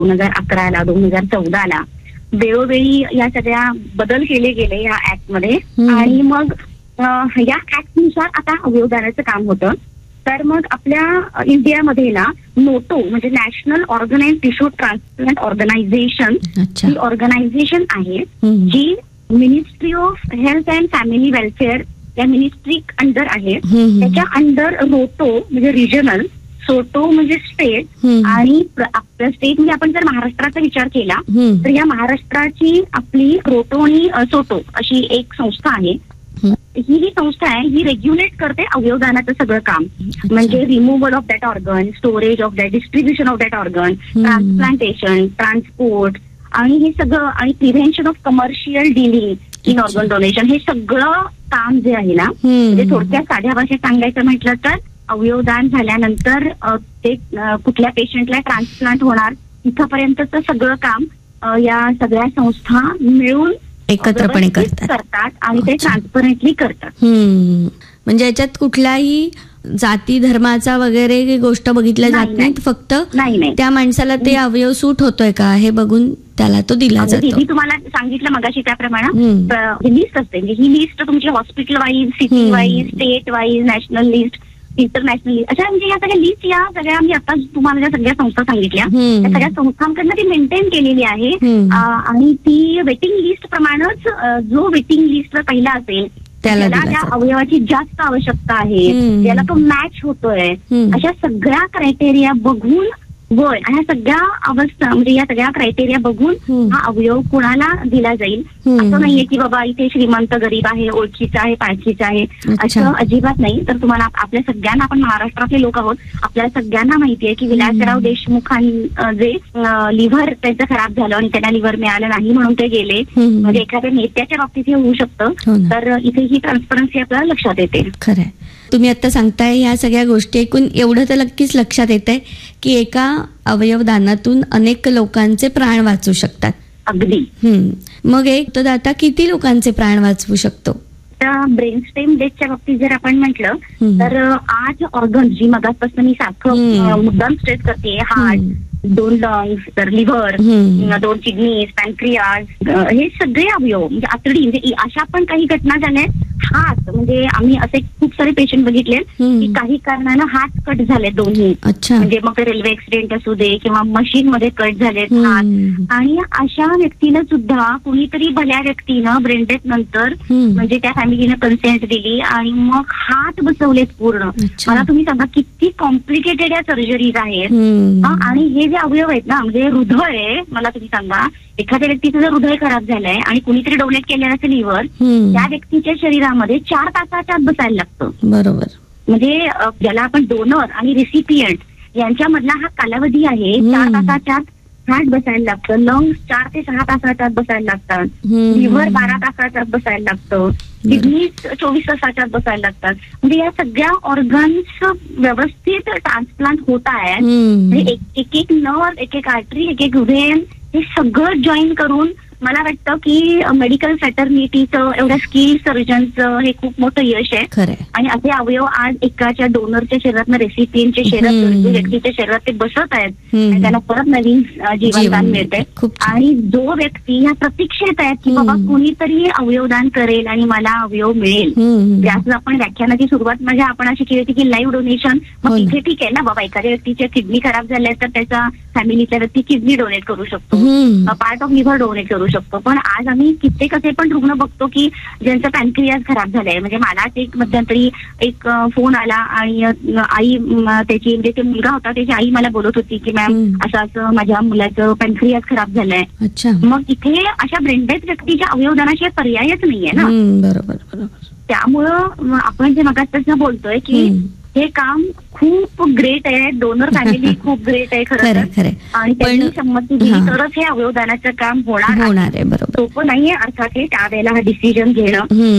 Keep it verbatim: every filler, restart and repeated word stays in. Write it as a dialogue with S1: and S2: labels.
S1: दोन हजार अकराला दोन हजार चौदाला वेळोवेळी या सगळ्या बदल केले गेले या ऍक्ट मध्ये. आणि मग या ऍक्ट नुसार आता अवयवदानाचं काम होतं. तर मग आपल्या इंडियामध्ये ना नोटो म्हणजे national organise tissue transplant organisation ही ऑर्गनायझेशन आहे जी ministry of health and family welfare या मिनिस्ट्री अंडर आहे. त्याच्या अंडर रोटो म्हणजे रिजनल, सोटो म्हणजे स्टेट, आणि आपल्या स्टेट म्हणजे आपण जर महाराष्ट्राचा विचार केला तर या महाराष्ट्राची आपली रोटो आणि सोटो अशी एक संस्था आहे. ही जी संस्था आहे ही रेग्युलेट करते अवयवदानाचं सगळं काम. म्हणजे removal of that organ, storage of that, distribution of that organ, transplantation, transport आणि हे सगळं, आणि prevention of commercial dealing in organ donation, हे सगळं काम जे आहे ना, म्हणजे थोडक्यात साध्या भाषेत सांगायचं म्हटलं तर अवयवदान झाल्यानंतर ते कुठल्या पेशंटला ट्रान्सप्लांट होणार इथपर्यंतचं सगळं काम या सगळ्या संस्था मिळून
S2: एकत्रपणे
S1: करतात आणि ते ट्रान्सपरंटली करतात.
S2: म्हणजे याच्यात कुठल्याही जाती धर्माचा वगैरे गोष्ट बघितल्या जात नाही, फक्त त्या माणसाला ते अवयव सूट होतोय का हे बघून त्याला तो दिला जातो.
S1: मी तुम्हाला सांगितलं मगाशी त्याप्रमाणे लिस्ट असते. ही लिस्ट तुमची hospital wise, city wise, state wise, national list, international list, अशा म्हणजे या सगळ्या लिस्ट या सगळ्या मी आता तुम्हाला ज्या सगळ्या संस्था सांगितल्या त्या सगळ्या संस्थांकडनं ती मेंटेन केलेली आहे. आणि ती वेटिंग लिस्ट प्रमाणेच जो वेटिंग लिस्ट पहिला असेल त्याला त्या अवयवाची जास्त आवश्यकता आहे, ज्याला तो मॅच होतोय, अशा सगळ्या क्रायटेरिया बघून वय आणि ह्या सगळ्या अवस्था म्हणजे या सगळ्या क्रायटेरिया बघून हा अवयव कुणाला दिला जाईल. असं नाहीये की बाबा इथे श्रीमंत गरीब आहे, ओळखीचा आहे, पाळखीचा आहे, असं अजिबात नाही. तर तुम्हाला आपल्या सगळ्यांना, आपण महाराष्ट्रातले लोक आहोत, आपल्याला सगळ्यांना माहिती आहे की विलासराव देशमुखां जे लिव्हर त्यांचं खराब झालं आणि त्यांना लिव्हर मिळालं नाही म्हणून ते गेले, म्हणजे एखाद्या नेत्याच्या बाबतीत हे होऊ शकतं. तर इथे ही ट्रान्सपरन्सी आपल्याला लक्षात येते.
S2: खरंय, तुम्ही आता सांगताय ह्या सगळ्या गोष्टी ऐकून एवढं तर नक्कीच लक्षात येत आहे की एका अवयवदानातून अनेक लोकांचे प्राण वाचू शकतात.
S1: अगदी.
S2: मग एक दाता किती लोकांचे प्राण वाचवू शकतो?
S1: ब्रेन स्टेम डेथच्या बाबतीत जर आपण म्हटलं तर आठ ऑर्गन जी मगापासून मी सारखं मुद्दाम स्ट्रेस करते, हार्ट, दोन लंग्स, तर लिव्हर, दोन किडनीज, पॅनक्रियाज, हे सगळे अवयव म्हणजे आतडी, म्हणजे अशा पण काही घटना झाल्या. हात म्हणजे आम्ही असे खूप सारे पेशंट बघितले की काही कारणानं हात कट झाले दोन्ही, म्हणजे मग रेल्वे ऍक्सिडेंट असू दे किंवा मशीन मध्ये कट झालेत हात. आणि अशा व्यक्तीनं सुद्धा कुणीतरी भल्या व्यक्तीनं ब्रेन डेथ नंतर म्हणजे त्या फॅमिलीनं कन्सेंट दिली आणि मग हात बसवलेत पूर्ण. मला तुम्ही सांगा किती कॉम्प्लिकेटेड या सर्जरीज आहेत. आणि हे जे अवयव आहेत ना, म्हणजे हृदय, मला तुम्ही सांगा एखाद्या व्यक्तीचं जर हृदय खराब झालंय आणि कुणीतरी डोनेट केलेलं असेल लिव्हर, त्या व्यक्तीच्या शरीरामध्ये चार तासाच्या आत बसायला लागतं.
S2: बरोबर. म्हणजे
S1: ज्याला आपण डोनर आणि रेसिपियंट यांच्यामधला हा कालावधी आहे, चार तासाच्या आत हार्ट बसायला लागतं, लंग्स चार ते सहा तासाच्या आत बसायला लागतात, लिव्हर बारा तासाच्या आत बसायला लागतं, किडनी चोवीस तासाच्या आत बसायला लागतात. म्हणजे या सगळ्या ऑर्गन्स व्यवस्थित ट्रान्सप्लांट होत आहेत. म्हणजे एक एक नर्व, एक एक आर्टरी, एक एक व्हेन, हे सगळं जॉईन करून मला वाटतं की मेडिकल फॅटर्निटीचं, एवढ्या स्किल सर्जनचं हे खूप मोठं यश आहे. आणि असे अवयव आज एकाच्या डोनरच्या शरीरात, रेसिपियंटच्या शरीरात, व्यक्तीच्या शरीरात ते बसत आहेत आणि त्यांना परत नवीन जीवनदान मिळतंय. आणि जो व्यक्ती ह्या प्रतीक्षेत आहेत की बाबा कुणीतरी अवयवदान करेल आणि मला अवयव मिळेल. त्याच आपण व्याख्यानाची सुरुवात म्हणजे आपण अशी केली होती की लाईव्ह डोनेशन. मग तिथे ठीक आहे ना बाबा, एखाद्या व्यक्तीच्या किडनी खराब झाल्या तर त्याचा फॅमिलीच्या व्यक्ती किडनी डोनेट करू शकतो, पार्ट ऑफ लिव्हर डोनेट करू शकतो. पण आज आम्ही कित्येक असे पण रुग्ण बघतो की ज्यांचं पॅनक्रियाज खराब झालंय. म्हणजे मलाच एक मध्यंतरी एक फोन आला आणि आई त्याची, म्हणजे ते मुलगा होता, त्याची आई मला बोलत होती की मॅम असं असं माझ्या मुलाचं पॅनक्रियाज खराब झालंय. मग इथे अशा ब्रेन डेथ व्यक्तीच्या अवयवदानाशिवाय पर्यायच नाहीये ना.
S2: बरोबर बरोबर.
S1: त्यामुळं आपण जे मगापासून बोलतोय की हे काम खूप ग्रेट आहे, डोनर फॅमिली खूप ग्रेट आहे खरं तर. आणि त्यांनी संमती दिली तरच हे अवयवदानाचं काम होणार
S2: होणार आहे. बरोबर.
S1: सोपं नाहीये अर्थात हे त्यावेळेला हा डिसिजन घेणं.